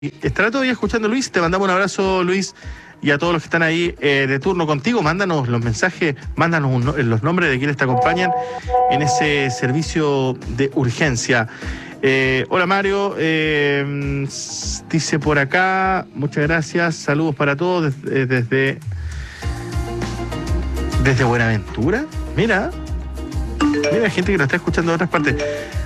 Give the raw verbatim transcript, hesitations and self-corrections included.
Estará todavía escuchando Luis, te mandamos un abrazo, Luis, y a todos los que están ahí eh, de turno contigo. Mándanos los mensajes, mándanos un, los nombres de quienes te acompañan en ese servicio de urgencia. Eh, hola Mario, eh, dice por acá, muchas gracias, saludos para todos desde, desde, desde Buenaventura. Mira, mira gente que nos está escuchando de otras partes.